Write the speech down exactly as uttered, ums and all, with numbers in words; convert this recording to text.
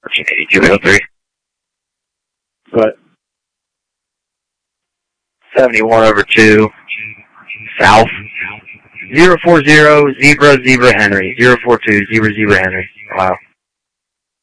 thirteen eighty-two oh three. What? seventy-one over two. South. zero four zero, Zebra, Zebra, Henry. zero four two, Zebra, Zebra, Henry. Wow.